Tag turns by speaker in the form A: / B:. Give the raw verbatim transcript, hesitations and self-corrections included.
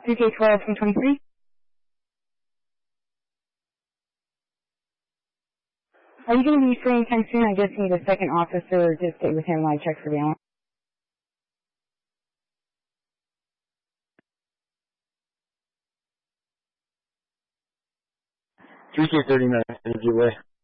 A: three K twelve from twenty-three. Are you going to be free anytime soon? I just need a second officer to stay with him while I check surveillance.
B: three K thirty-nine, energy away.